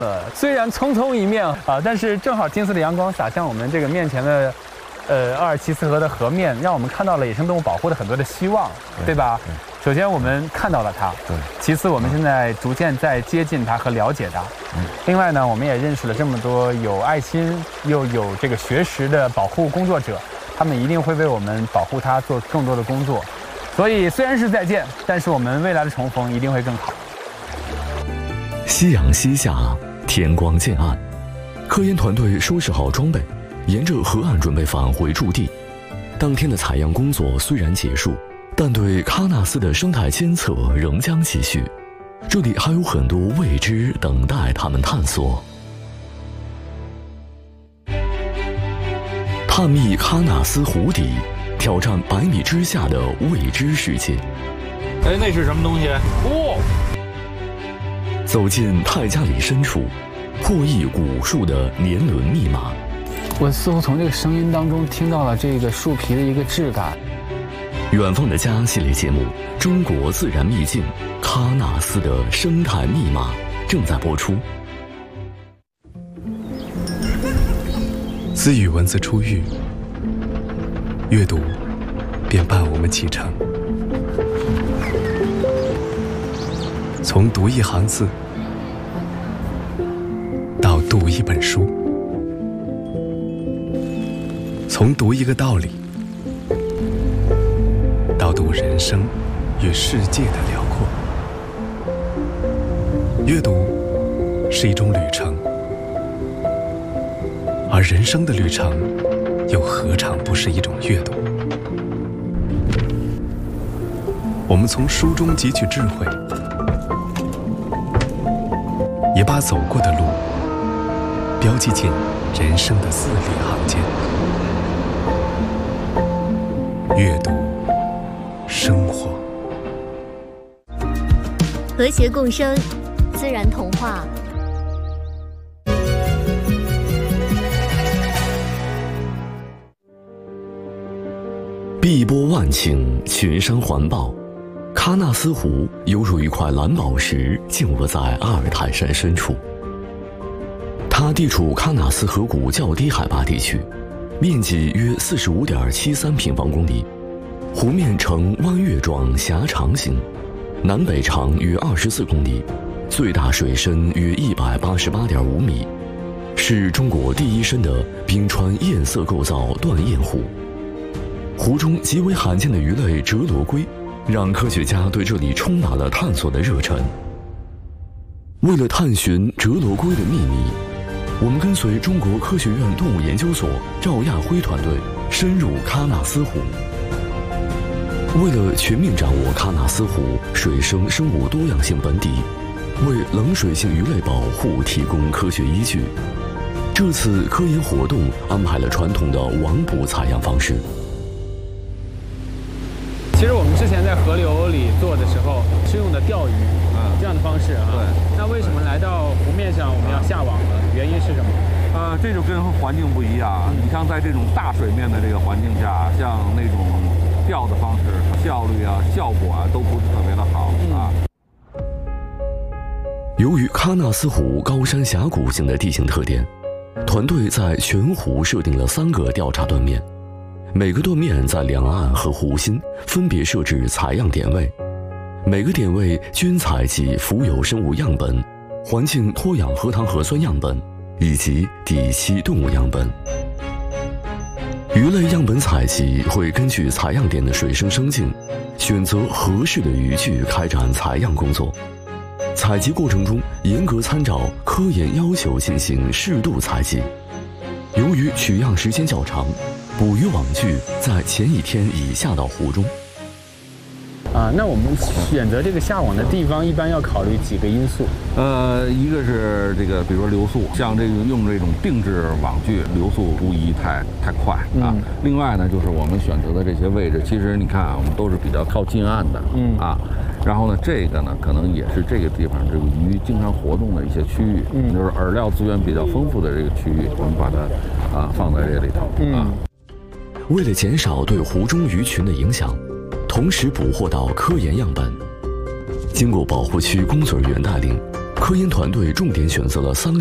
虽然匆匆一面啊，但是正好金色的阳光洒向我们这个面前的，阿尔齐斯河的河面，让我们看到了野生动物保护的很多的希望，对吧？首先我们看到了它，对。其次我们现在逐渐在接近它和了解它。另外呢，我们也认识了这么多有爱心又有这个学识的保护工作者，他们一定会为我们保护它做更多的工作。所以虽然是再见，但是我们未来的重逢一定会更好。 夕阳西下，天光渐暗，科研团队收拾好装备，沿着河岸准备返回驻地。当天的采样工作虽然结束，但对喀纳斯的生态监测仍将继续。这里还有很多未知等待他们探索。探秘喀纳斯湖底，挑战100米之下的未知世界。 哎，那是什么东西？哦！ 走进泰加里深处，破译古树的年轮密码。 我似乎从这个声音当中听到了这个树皮的一个质感。 远方的家系列节目《中国自然秘境：喀纳斯的生态密码》正在播出。 自与文字初遇，阅读便伴我们启程。从读一行字到读一本书，从读一个道理到读人生与世界的辽阔。阅读是一种旅程，而人生的旅程又何尝不是一种阅读？我们从书中汲取智慧，也把走过的路标记进人生的字里行间。阅读生活， 和谐共生，自然童话。 碧波万顷，群山环抱，喀纳斯湖犹如一块蓝宝石，静卧在阿尔泰山深处。它地处喀纳斯河谷较低海拔地区，面积约45.73平方公里，湖面呈弯月状狭长形，南北长约24公里，最大水深约188.5米，是中国第一深的冰川焰色构造断焰湖。湖中极为罕见的鱼类折罗龟，让科学家对这里充满了探索的热忱。为了探寻折罗龟的秘密，我们跟随中国科学院动物研究所赵亚辉团队深入喀纳斯湖。为了全面掌握喀纳斯湖水生生物多样性本底，为冷水性鱼类保护提供科学依据，这次科研活动安排了传统的网捕采样方式。 其实我们之前在河流里做的时候是用的钓鱼这样的方式啊。对。那为什么来到湖面上我们要下网呢？原因是什么？ 这就跟环境不一样。你像在这种大水面的这个环境下，像那种钓的方式，效率啊、效果啊都不是特别的好啊。 由于喀纳斯湖高山峡谷型的地形特点，团队在全湖设定了3个调查断面。每个断面在两岸和湖心分别设置采样点位，每个点位均采集浮游生物样本、环境脱氧核糖核酸样本以及底栖动物样本。鱼类样本采集会根据采样点的水生生境，选择合适的渔具开展采样工作。采集过程中严格参照科研要求进行适度采集。由于取样时间较长，捕鱼网具在前一天已下到湖中。 那我们选择这个下网的地方，一般要考虑几个因素。 一个是这个，比如说流速，像这个用这种定制网具，流速不宜太快啊。另外呢，就是我们选择的这些位置，其实你看啊，我们都是比较靠近岸的，啊。然后呢，这个呢，可能也是这个地方这个鱼经常活动的一些区域，就是饵料资源比较丰富的这个区域，我们把它放在这里头啊。 为了减少对湖中鱼群的影响，同时捕获到科研样本，经过保护区工作人员带领， 科研团队重点选择了3个